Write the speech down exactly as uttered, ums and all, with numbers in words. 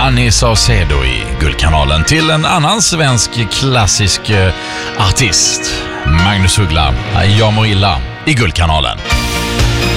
Giovanni Saucedo i Guldkanalen till en annan svensk klassisk eh, artist, Magnus Uggla, Jag mår illa i Guldkanalen.